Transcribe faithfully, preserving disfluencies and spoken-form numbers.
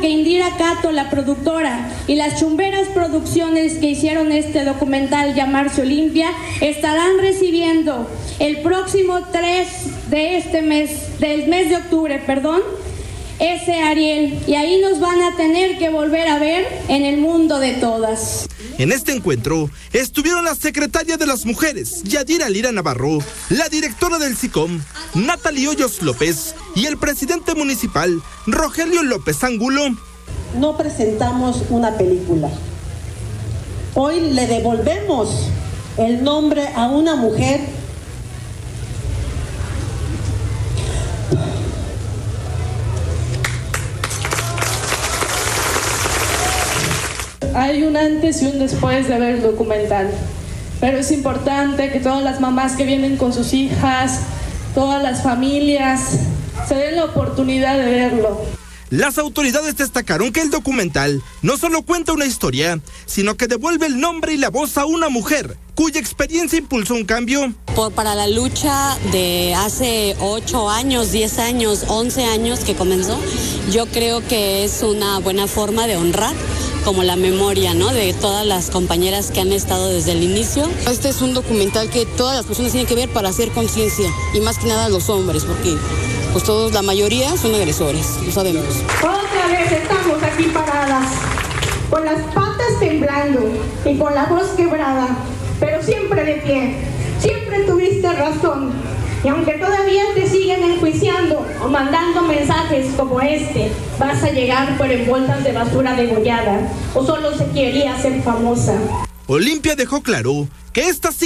que Indira Cato, la productora, y las chumberas producciones que hicieron este documental llamarse Olimpia, estarán recibiendo el próximo tres de este mes, del mes de octubre, perdón, ese Ariel, y ahí nos van a tener que volver a ver en el mundo de todas. En este encuentro estuvieron la secretaria de las mujeres, Yadira Lira Navarro, la directora del SICOM, Natalie Hoyos López, y el presidente municipal, Rogelio López Angulo. No presentamos una película. Hoy le devolvemos el nombre a una mujer Hay un antes y un después de ver el documental, pero es importante que todas las mamás que vienen con sus hijas, todas las familias, se den la oportunidad de verlo. Las autoridades destacaron que el documental no solo cuenta una historia, sino que devuelve el nombre y la voz a una mujer, cuya experiencia impulsó un cambio. Por, para la lucha de hace ocho años, diez años, once años que comenzó, yo creo que es una buena forma de honrar como la memoria, ¿no?, de todas las compañeras que han estado desde el inicio. Este es un documental que todas las personas tienen que ver para hacer conciencia, y más que nada los hombres, porque pues todos, la mayoría son agresores, lo sabemos. Otra vez estamos aquí paradas, con las patas temblando y con la voz quebrada, pero siempre de pie. Siempre tuviste razón. Y aunque todavía te siguen enjuiciando o mandando mensajes como este, vas a llegar por envueltas de basura degollada, o solo se quería ser famosa. Olimpia dejó claro que esta